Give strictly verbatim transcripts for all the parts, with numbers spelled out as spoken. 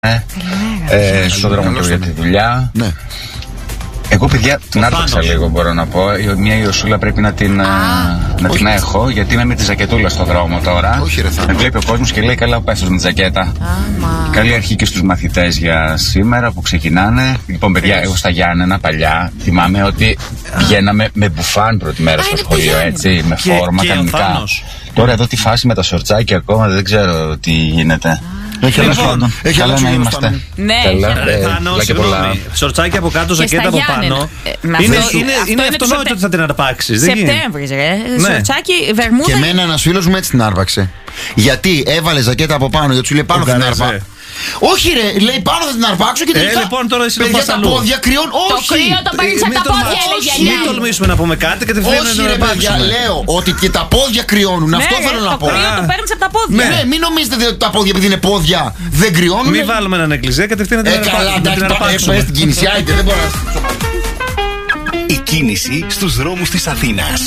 ε, στον δρόμο και για τη δουλειά. Ναι. Εγώ, παιδιά, την άρπαξα λίγο, μπορώ να πω. Μια Ιωσούλα πρέπει να την, να την έχω, γιατί είμαι με τη ζακετούλα στον δρόμο τώρα. Όχι, ρε, θα με βλέπει ο κόσμος και λέει: καλά, πες με τη ζακέτα. Καλή αρχή και στους μαθητές για σήμερα που ξεκινάνε. Λοιπόν, παιδιά, εγώ στα Γιάννενα παλιά θυμάμαι ότι πηγαίναμε με μπουφάν πρώτη μέρα στο σχολείο, έτσι, με φόρμα κανονικά. Τώρα εδώ τη φάση με τα σορτσάκια ακόμα δεν ξέρω τι γίνεται. Έχει λοιπόν, καλά να είμαστε. Ναι, σορτσάκι από κάτω, ζακέτα από πάνω. Είναι αυτονόητο ότι θα την αρπάξει. Σεπτέμβρη, ρε. Σορτσάκι, βερμούδα. Και εμένα ένα φίλο μου έτσι την άρπαξε. Γιατί έβαλε ζακέτα από πάνω, γιατί σου λέει πάνω θα την αρπάξω. Όχι, ρε, λέει πάνω θα την αρπάξω και τελικά. Ε, λοιπόν, τώρα εσύ παιδιά, τα πόδια κρυών, όχι! Το κρύο το παίρνεις από τα πόδια, έλεγε. Μην τολμήσουμε να πούμε κάτι και τευθείαν να την αρπάξουμε. Όχι, ρε, λέω ότι και τα πόδια κρυώνουν. Αυτό θέλω να πω. Το κρύο το παίρνεις από τα πόδια. Ναι, μην νομίζετε ότι τα πόδια επειδή είναι πόδια δεν κρυώνουν. Μην βάλουμε έναν εκκλησία και κατευθείαν να την αρπάξουμε. Στην κίνηση, άιτε, δεν μπορώ να. Η κίνηση στους δρόμους της Αθήνας.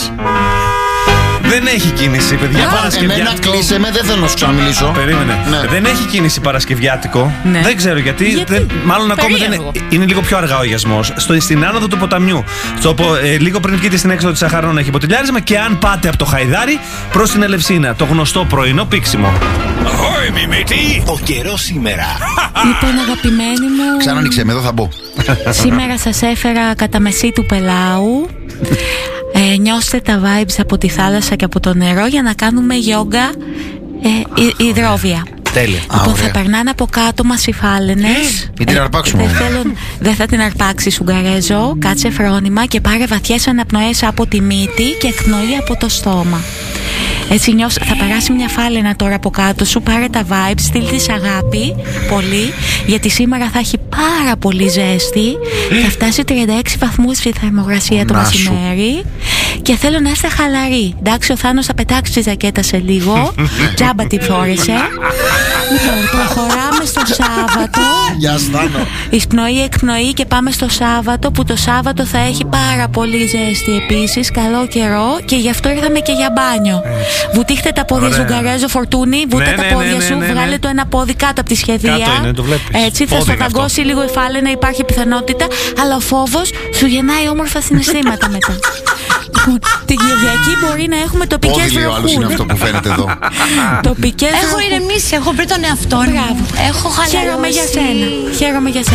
Δεν έχει κίνηση, παιδιά. Παρασκευιάτικο. Εμένα κλείσε με, δεν θέλω να σου ξαναμιλήσω. Περίμενε. Ναι. Δεν έχει κίνηση Παρασκευιάτικο. Ναι. Δεν ξέρω γιατί. γιατί? Δεν, μάλλον ακόμη δεν είναι, είναι λίγο πιο αργά ο γιασμός. Στην άνοδο του ποταμιού. Στο, ε, λίγο πριν βγείτε στην έξοδο της Σαχαρών έχει ποτηλιάρισμα. Και αν πάτε από το Χαϊδάρι προς την Ελευσίνα, το γνωστό πρωινό πήξιμο. Ahoy, μιμήτη! Ο καιρός σήμερα. Λοιπόν, αγαπημένοι μου. Ξανά ανοίξε με, εδώ θα μπω. Σήμερα σας έφερα κατά μεσή του Πελάου. Ε, νιώστε τα vibes από τη θάλασσα και από το νερό για να κάνουμε γιόγκα ε, υ, υδρόβια. Τέλεια. Λοιπόν, θα περνάνε από κάτω μας οι φάλαινες. Μην την αρπάξουμε. Ε, δεν, δεν θα την αρπάξεις, Ουγγαρέζο. Κάτσε φρόνημα και πάρε βαθιές αναπνοές από τη μύτη και εκπνοή από το στόμα. Έτσι νιώσ, θα περάσει μια φάλαινα τώρα από κάτω σου. Πάρε τα vibes, στείλ της αγάπη πολύ, γιατί σήμερα θα έχει πάρα πολύ ζέστη. Θα φτάσει τριάντα έξι βαθμούς η θερμοκρασία το μεσημέρι. Και θέλω να είστε χαλαροί. Εντάξει, ο Θάνος θα πετάξει τη ζακέτα σε λίγο. Τζάμπα τη φόρεσε. Λοιπόν, προχωράμε στο Σάββατο. Γεια σου, Θάνο. Εισπνοή, εκπνοή και πάμε στο Σάββατο, που το Σάββατο θα έχει πάρα πολύ ζέστη επίσης, καλό καιρό, και γι' αυτό ήρθαμε και για μπάνιο. Βουτήχτε τα πόδια σου, Ουγγαρέζο, Φορτούνη. Βούτα ναι, τα ναι, πόδια ναι, ναι, σου, ναι, ναι. βγάλε το ένα πόδι κάτω από τη σχεδία. Κάτω είναι, το βλέπεις. Έτσι, θα στο δαγκώσει λίγο η φάλαινα, υπάρχει πιθανότητα, αλλά ο φόβος σου γεννάει όμορφα συναισθήματα μετά. Λοιπόν, την Κυριακή μπορεί να έχουμε τοπικές βροχούλες. Πόδι λίγο άλλος είναι αυτό που φαίνεται εδώ. Τοπικές Έχω ηρεμήσει, έχω βρει τον εαυτό μου. Μπράβο. Έχω χαλαρώσει. Χαίρομαι για σένα. Χαίρομαι για σένα.